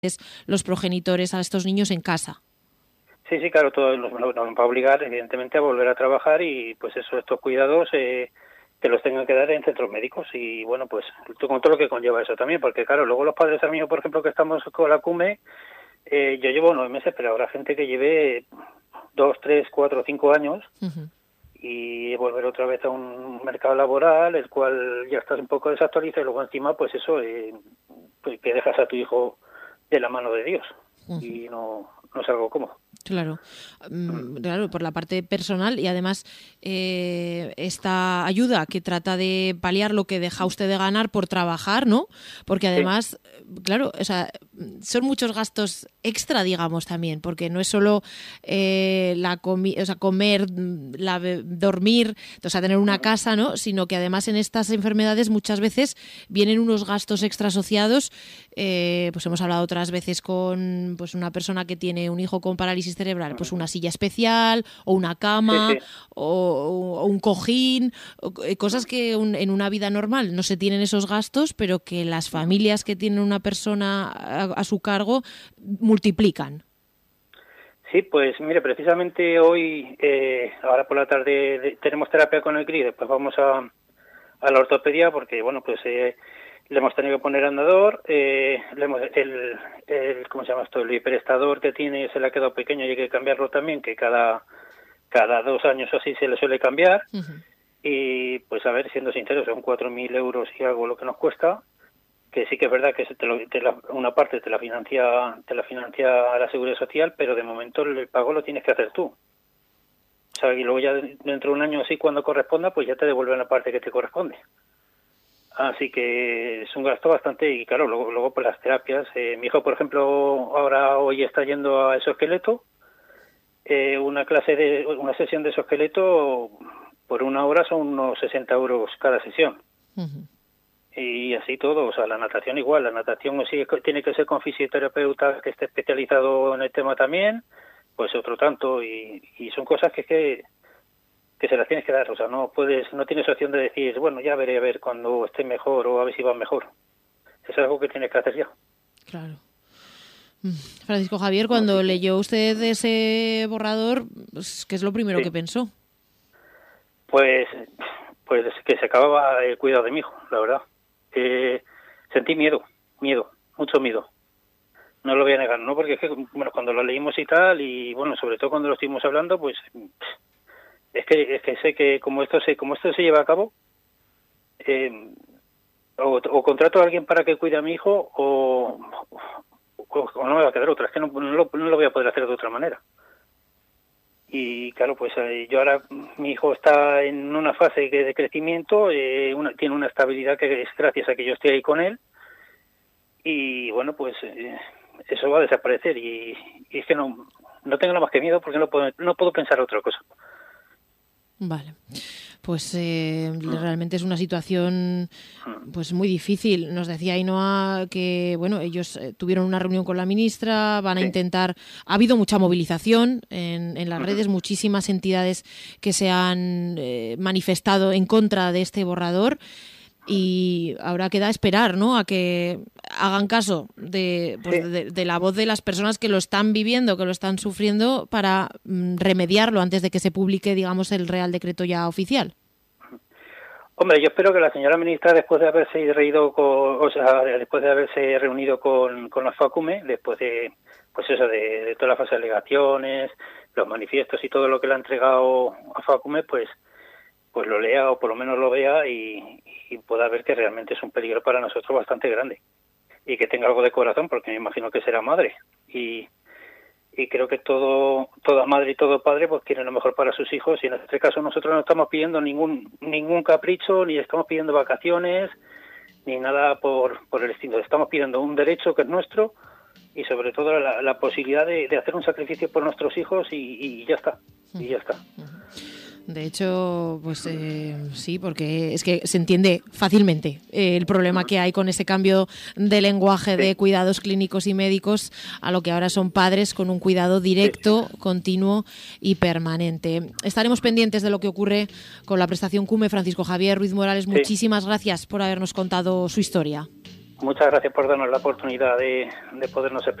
los progenitores a estos niños en casa. Sí, claro, todo nos va a obligar, evidentemente, a volver a trabajar y, pues eso, estos cuidados que los tengan que dar en centros médicos y, bueno, pues con todo lo que conlleva eso también, porque, claro, luego los padres amigos, por ejemplo, que estamos con la CUME, yo llevo 9 meses, pero habrá gente que lleve 2, 3, 4, 5 años y volver otra vez a un mercado laboral, el cual ya estás un poco desactualizado y luego encima, pues eso, pues que dejas a tu hijo de la mano de Dios y no es algo cómodo. Claro, claro, por la parte personal y además esta ayuda que trata de paliar lo que deja usted de ganar por trabajar, ¿no? Porque además, claro, o sea, son muchos gastos extra, digamos, también, porque no es solo comer, dormir, o sea, tener una casa, ¿no? Sino que además en estas enfermedades muchas veces vienen unos gastos extra asociados. Pues hemos hablado otras veces con pues una persona que tiene un hijo con parálisis cerebral, pues una silla especial o una cama o un cojín, cosas que en una vida normal no se tienen esos gastos, pero que las familias que tienen una persona a su cargo multiplican. Sí, pues mire, precisamente hoy, ahora por la tarde tenemos terapia con el CRI, después vamos a la ortopedia porque, bueno, pues le hemos tenido que poner andador, ¿cómo se llama esto? El hiperestador que tiene se le ha quedado pequeño y hay que cambiarlo también, que cada 2 años o así se le suele cambiar. Y pues a ver, siendo sincero, son 4.000 euros y algo lo que nos cuesta, que sí que es verdad que una parte te la financia la Seguridad Social, pero de momento el pago lo tienes que hacer tú. O sea, y luego ya dentro de un año así, cuando corresponda, pues ya te devuelven la parte que te corresponde. Así que es un gasto bastante, y claro, luego pues las terapias. Mi hijo, por ejemplo, hoy está yendo a exoesqueleto, una sesión de exoesqueleto por 1 hora son unos 60 euros cada sesión. Y así todo, o sea, la natación igual, la natación sí tiene que ser con fisioterapeuta que esté especializado en el tema también, pues otro tanto, y son cosas que se las tienes que dar, o sea, no tienes opción de decir, bueno, ya veré a ver cuando esté mejor o a ver si va mejor. Es algo que tienes que hacer ya. Claro. Francisco Javier, cuando leyó usted ese borrador, pues, ¿qué es lo primero que pensó? Pues que se acababa el cuidado de mi hijo, la verdad. Sentí miedo, mucho miedo. No lo voy a negar, ¿no? Porque es que, bueno, cuando lo leímos y tal, y bueno, sobre todo cuando lo estuvimos hablando, pues es que sé que como esto se lleva a cabo, o contrato a alguien para que cuide a mi hijo o no me va a quedar otra. Es que no lo voy a poder hacer de otra manera. Y claro, pues yo ahora, mi hijo está en una fase de crecimiento, tiene una estabilidad que es gracias a que yo estoy ahí con él, y bueno, pues eso va a desaparecer, y es que no tengo nada más que miedo porque no puedo pensar otra cosa. Vale, pues realmente es una situación pues muy difícil. Nos decía Ainhoa que bueno, ellos tuvieron una reunión con la ministra, van a intentar. Ha habido mucha movilización en las redes, muchísimas entidades que se han manifestado en contra de este borrador. Y ahora queda esperar, ¿no?, a que hagan caso de la voz de las personas que lo están viviendo, que lo están sufriendo, para remediarlo antes de que se publique, digamos, el Real Decreto ya oficial. Hombre, yo espero que la señora ministra, después de haberse reunido con la FACUME, después de de todas las fases de alegaciones, los manifiestos y todo lo que le ha entregado a FACUME, pues lo lea o por lo menos lo vea y pueda ver que realmente es un peligro para nosotros bastante grande, y que tenga algo de corazón, porque me imagino que será madre, y creo que toda madre y todo padre pues quieren lo mejor para sus hijos, y en este caso nosotros no estamos pidiendo ningún capricho, ni estamos pidiendo vacaciones ni nada por el estilo. Estamos pidiendo un derecho que es nuestro, y sobre todo la posibilidad de hacer un sacrificio por nuestros hijos, y ya está. De hecho, pues sí, porque es que se entiende fácilmente el problema que hay con ese cambio de lenguaje de cuidados clínicos y médicos a lo que ahora son padres con un cuidado directo, continuo y permanente. Estaremos pendientes de lo que ocurre con la prestación CUME. Francisco Javier Ruiz Morales, muchísimas gracias por habernos contado su historia. Muchas gracias por darnos la oportunidad de podernos explicar.